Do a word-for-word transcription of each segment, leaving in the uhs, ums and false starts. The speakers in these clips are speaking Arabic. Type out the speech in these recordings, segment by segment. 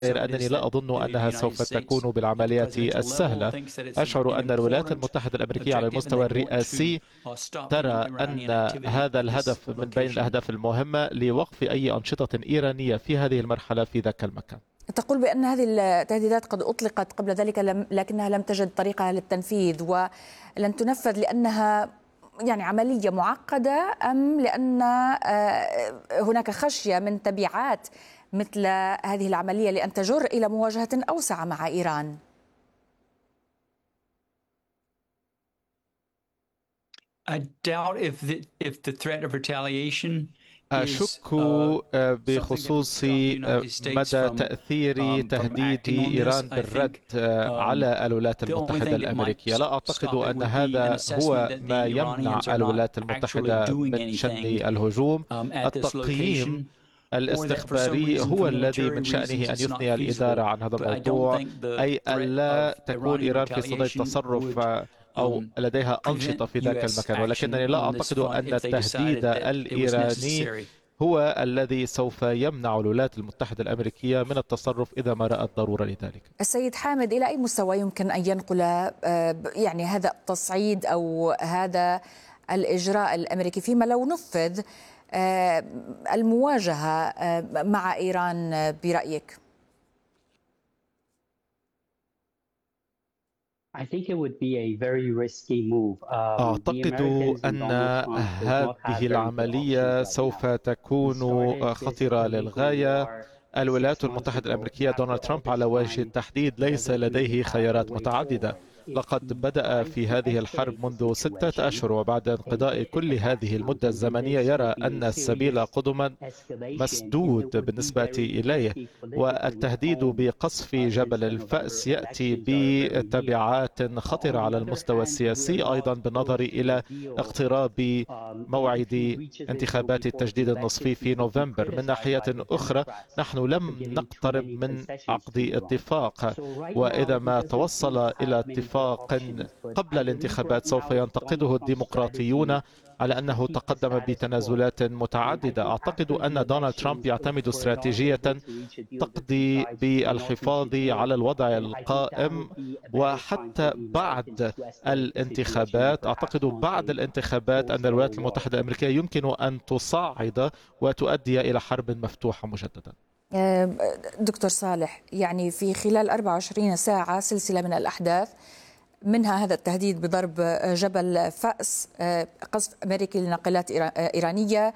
غير أنني لا أظن أنها سوف تكون بالعملية السهلة. أشعر أن الولايات المتحدة الأمريكية على المستوى الرئاسي ترى أن هذا الهدف من بين الأهداف المهمة لوقف أي أنشطة إيرانية في هذه المرحلة في ذاك المكان. تقول بأن هذه التهديدات قد أطلقت قبل ذلك لكنها لم تجد طريقة للتنفيذ ولن تنفذ لأنها يعني عملية معقدة، أم لأن هناك خشية من تبعات مثل هذه العملية لأن تجر إلى مواجهة أوسع مع إيران؟ أشك بخصوص مدى تأثير تهديد إيران بالرد على الولايات المتحدة الأمريكية. لا أعتقد أن هذا هو ما يمنع الولايات المتحدة من شن الهجوم. التقييم الاستخباري هو الذي من شأنه أن يثني الإدارة عن هذا الموضوع، أي ألا تكون إيران في صدد تصرف أو لديها أنشطة في ذاك المكان، ولكنني لا أعتقد أن التهديد الإيراني هو الذي سوف يمنع الولايات المتحدة الأمريكية من التصرف إذا ما رأت ضرورة لذلك. السيد حامد، إلى أي مستوى يمكن أن ينقل يعني هذا التصعيد أو هذا الإجراء الأمريكي فيما لو نفذ المواجهة مع إيران برأيك؟ أعتقد أن هذه العملية سوف تكون خطرة للغاية. الولايات المتحدة الأمريكية دونالد ترامب على وجه التحديد ليس لديه خيارات متعددة. لقد بدأ في هذه الحرب منذ ستة أشهر، وبعد انقضاء كل هذه المدة الزمنية يرى أن السبيل قدما مسدود بالنسبة إليه، والتهديد بقصف جبل الفأس يأتي بتبعات خطرة على المستوى السياسي، أيضا بالنظر إلى اقتراب موعد انتخابات التجديد النصفي في نوفمبر. من ناحية أخرى نحن لم نقترب من عقد اتفاق، وإذا ما توصل إلى اتفاق قبل الانتخابات سوف ينتقده الديمقراطيون على أنه تقدم بتنازلات متعددة. أعتقد أن دونالد ترامب يعتمد استراتيجية تقضي بالحفاظ على الوضع القائم، وحتى بعد الانتخابات أعتقد بعد الانتخابات أن الولايات المتحدة الأمريكية يمكن أن تصعد وتؤدي إلى حرب مفتوحة مجددا. دكتور صالح، يعني في خلال أربع وعشرين ساعة سلسلة من الأحداث، منها هذا التهديد بضرب جبل فأس، قصف أمريكي لناقلات إيرانية،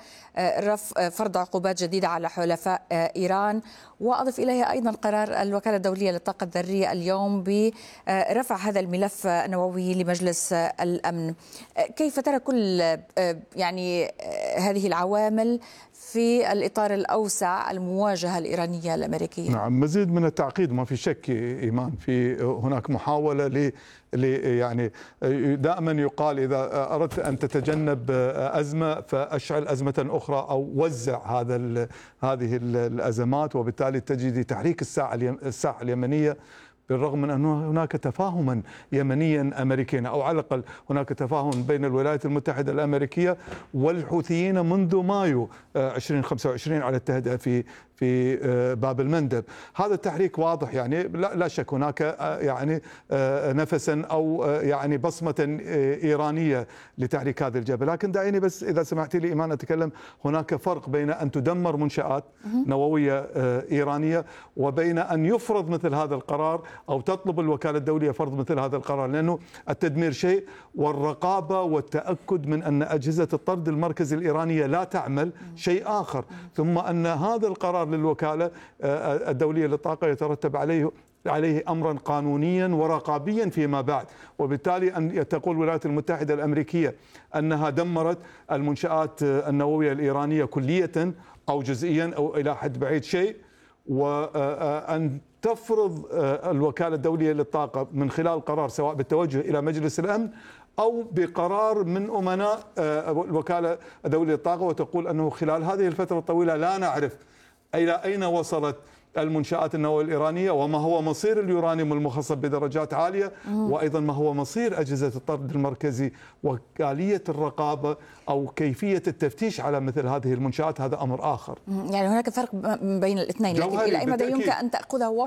فرض عقوبات جديدة على حلفاء إيران، وأضف إليها أيضا قرار الوكالة الدولية للطاقة الذرية اليوم برفع هذا الملف النووي لمجلس الأمن. كيف ترى كل يعني هذه العوامل في الإطار الأوسع المواجهة الإيرانية الأمريكية؟ نعم، مزيد من التعقيد، ما في شك إيمان. في هناك محاولة ل يعني دائما يقال إذا أردت أن تتجنب أزمة فأشعل أزمة أخرى أو وزع هذا هذه الأزمات، وبالتالي تجد تحريك الساحة الساحة اليمنية، بالرغم من أن هناك تفاهما يمنيا أمريكيا، أو على الأقل هناك تفاهم بين الولايات المتحدة الأمريكية والحوثيين منذ مايو ألفين وخمسة وعشرين على التهدئة في في باب المندب. هذا التحريك واضح، يعني لا شك هناك يعني نفسا أو يعني بصمة إيرانية لتحريك هذا الجبل. لكن دعيني بس إذا سمحتي لي إيمان أتكلم. هناك فرق بين أن تدمر منشآت نووية إيرانية وبين أن يفرض مثل هذا القرار أو تطلب الوكالة الدولية فرض مثل هذا القرار، لأنه التدمير شيء والرقابة والتأكد من أن أجهزة الطرد المركزي الإيرانية لا تعمل شيء آخر، ثم أن هذا القرار للوكالة الدولية للطاقة يترتب عليه عليه أمرا قانونيا ورقابيا فيما بعد. وبالتالي أن تقول الولايات المتحدة الأمريكية أنها دمرت المنشآت النووية الإيرانية كلية أو جزئيا أو إلى حد بعيد شيء، وأن تفرض الوكالة الدولية للطاقة من خلال قرار سواء بالتوجه إلى مجلس الأمن أو بقرار من أمناء الوكالة الدولية للطاقة، وتقول أنه خلال هذه الفترة الطويلة لا نعرف إلى أين وصلت المنشآت النووية الإيرانية، وما هو مصير اليورانيوم المخصب بدرجات عالية، وأيضا ما هو مصير أجهزة الطرد المركزي وآلية الرقابة أو كيفية التفتيش على مثل هذه المنشآت. هذا أمر آخر. يعني هناك فرق بين الاثنين، لكن إلى أي مدى يمكن أن تأخذه